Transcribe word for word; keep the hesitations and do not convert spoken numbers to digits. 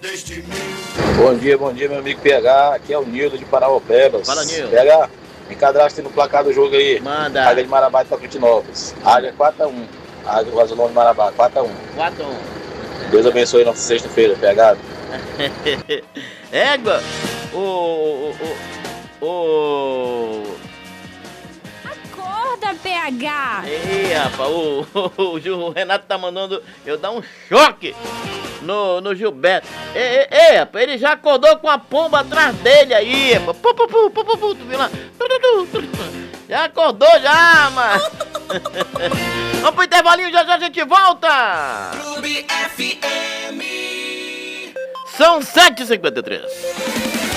Bom dia, bom dia, meu amigo P H. Aqui é o Nildo de Paraopebas. Fala, Nildo. P H, me cadaste no placar do jogo aí. Manda. Águia de Marabá e Tocantinópolis. Águia quatro a um. Águia do Azulão de Marabá, quatro a um. quatro a um. Deus abençoe nossa sexta-feira, P H. Égua. O... O... O... Acorda, P H. Ei, rapaz, o, o, o Renato tá mandando eu dar um choque no, no Gilberto. Ei, ei, ei, rapaz, ele já acordou com a pomba atrás dele aí, rapaz. Pu, pu, pu, pu, pu, pu, tu viu lá? Já acordou já, mano. Vamos pro intervalinho, já já a gente volta. Clube F M. São sete e cinquenta e três.